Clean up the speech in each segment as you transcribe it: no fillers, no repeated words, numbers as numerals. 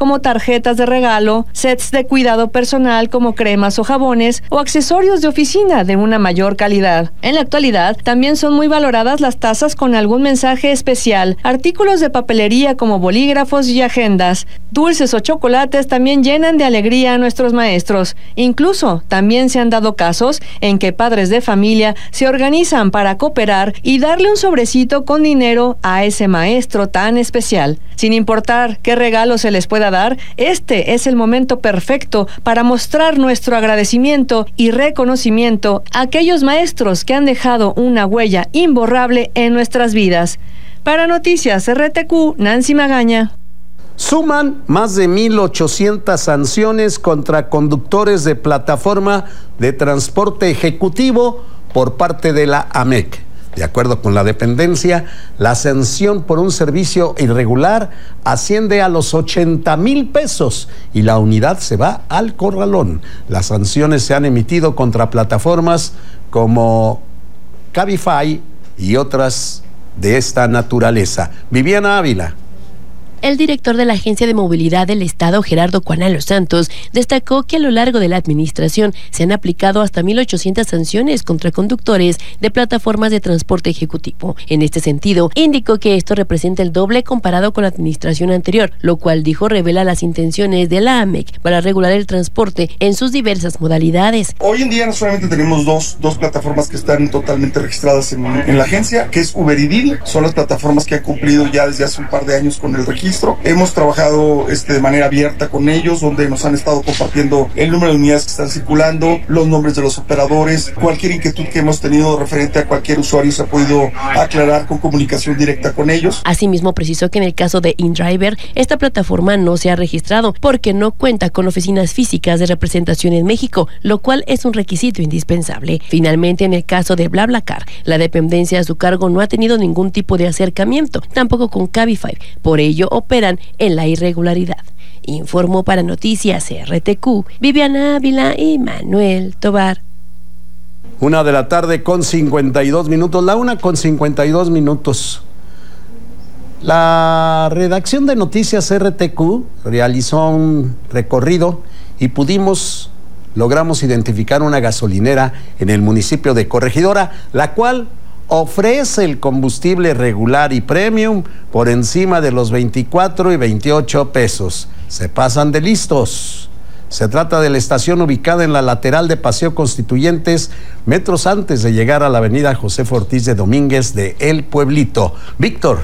como tarjetas de regalo, sets de cuidado personal como cremas o jabones o accesorios de oficina de una mayor calidad. En la actualidad, también son muy valoradas las tazas con algún mensaje especial, artículos de papelería como bolígrafos y agendas. Dulces o chocolates también llenan de alegría a nuestros maestros. Incluso, también se han dado casos en que padres de familia se organizan para cooperar y darle un sobrecito con dinero a ese maestro tan especial. Sin importar qué regalo se les pueda dar, este es el momento perfecto para mostrar nuestro agradecimiento y reconocimiento a aquellos maestros que han dejado una huella imborrable en nuestras vidas. Para Noticias RTQ, Nancy Magaña. Suman más de 1,800 sanciones contra conductores de plataforma de transporte ejecutivo por parte de la AMEC. De acuerdo con la dependencia, la sanción por un servicio irregular asciende a los 80,000 pesos y la unidad se va al corralón. Las sanciones se han emitido contra plataformas como Cabify y otras de esta naturaleza. Viviana Ávila. El director de la Agencia de Movilidad del Estado, Gerardo Cuanalo Santos, destacó que a lo largo de la administración se han aplicado hasta 1,800 sanciones contra conductores de plataformas de transporte ejecutivo. En este sentido, indicó que esto representa el doble comparado con la administración anterior, lo cual dijo revela las intenciones de la AMEC para regular el transporte en sus diversas modalidades. Hoy en día no solamente tenemos dos plataformas que están totalmente registradas en la agencia, que es Uber y Didi. Son las plataformas que han cumplido ya desde hace un par de años con el registro. Hemos trabajado de manera abierta con ellos, donde nos han estado compartiendo el número de unidades que están circulando, los nombres de los operadores, cualquier inquietud que hemos tenido referente a cualquier usuario se ha podido aclarar con comunicación directa con ellos. Asimismo, precisó que en el caso de InDriver, esta plataforma no se ha registrado porque no cuenta con oficinas físicas de representación en México, lo cual es un requisito indispensable. Finalmente, en el caso de BlaBlaCar, la dependencia a su cargo no ha tenido ningún tipo de acercamiento, tampoco con Cabify. Por ello, operan en la irregularidad. Informó para Noticias RTQ, Viviana Ávila y Manuel Tobar. 1:52 p.m. La 1:52 p.m. La redacción de Noticias RTQ realizó un recorrido y logramos identificar una gasolinera en el municipio de Corregidora, la cual ofrece el combustible regular y premium por encima de los 24 y 28 pesos. Se pasan de listos. Se trata de la estación ubicada en la lateral de Paseo Constituyentes, metros antes de llegar a la avenida Josefa Ortiz de Domínguez de El Pueblito. Víctor.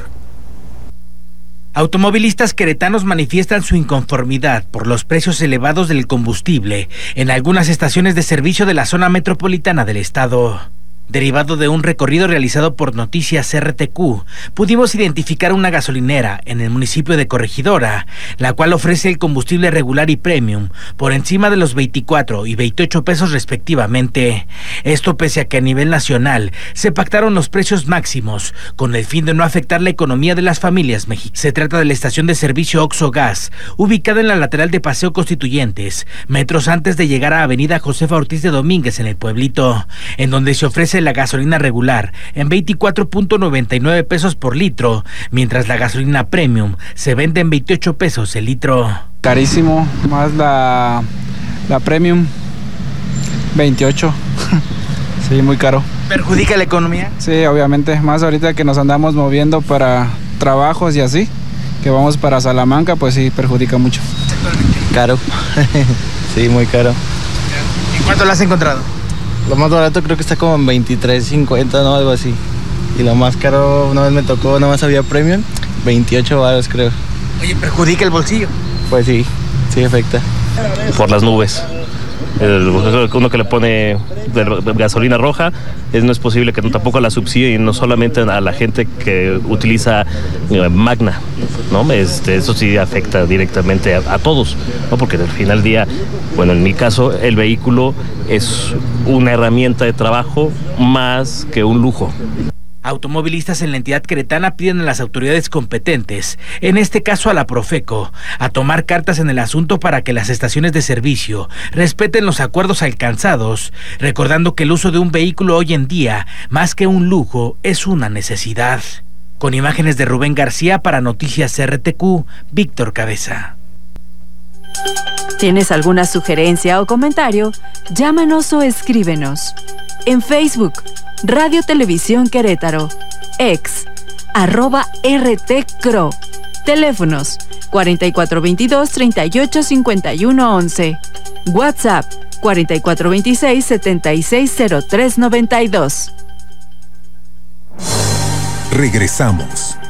Automovilistas queretanos manifiestan su inconformidad por los precios elevados del combustible en algunas estaciones de servicio de la zona metropolitana del estado. Derivado de un recorrido realizado por Noticias RTQ, pudimos identificar una gasolinera en el municipio de Corregidora, la cual ofrece el combustible regular y premium por encima de los 24 y 28 pesos respectivamente. Esto pese a que a nivel nacional se pactaron los precios máximos con el fin de no afectar la economía de las familias mexicanas. Se trata de la estación de servicio Oxxo Gas, ubicada en la lateral de Paseo Constituyentes, metros antes de llegar a avenida Josefa Ortiz de Domínguez en El Pueblito, en donde se ofrece la gasolina regular en 24.99 pesos por litro, mientras la gasolina premium se vende en 28 pesos el litro. Carísimo, más la premium, 28. Sí, muy caro. ¿Perjudica la economía? Sí, obviamente, más ahorita que nos andamos moviendo para trabajos y así, que vamos para Salamanca, pues sí, perjudica mucho. Caro, sí, muy caro. ¿En cuánto lo has encontrado? Lo más barato creo que está como en 23.50, ¿no? Algo así. Y lo más caro, una vez me tocó, nada más había premium, 28 baros creo. Oye, ¿perjudica el bolsillo? Pues sí, sí afecta. Por las nubes. Uno que le pone gasolina roja, no es posible que tampoco la subsidie, y no solamente a la gente que utiliza Magna, ¿no? Eso sí afecta directamente a todos, ¿no? Porque al final del día, bueno, en mi caso, el vehículo es una herramienta de trabajo más que un lujo. Automovilistas en la entidad queretana piden a las autoridades competentes, en este caso a la Profeco, a tomar cartas en el asunto para que las estaciones de servicio respeten los acuerdos alcanzados, recordando que el uso de un vehículo hoy en día, más que un lujo, es una necesidad. Con imágenes de Rubén García para Noticias RTQ, Víctor Cabeza. ¿Tienes alguna sugerencia o comentario? Llámanos o escríbenos. En Facebook, Radio Televisión Querétaro. Ex, @RTCRO. Teléfonos 4422-385111. WhatsApp 4426-760392. Regresamos.